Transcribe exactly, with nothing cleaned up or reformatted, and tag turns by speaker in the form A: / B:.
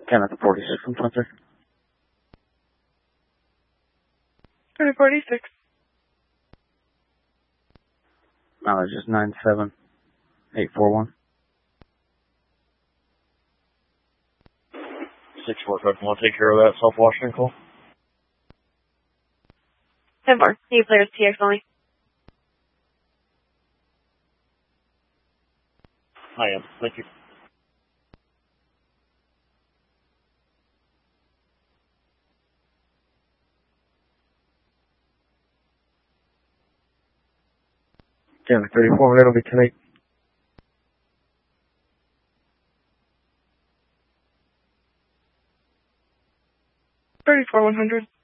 A: Kenneth forty-six from Spencer.
B: thirty forty-six.
A: Mileage is nine seven eight four one.
C: six four five, want to take care of that self-washing call?
B: ten four, need players T X only.
C: I am, thank you.
A: Kenneth thirty-four hundred will be tonight.
B: thirty-four one hundred.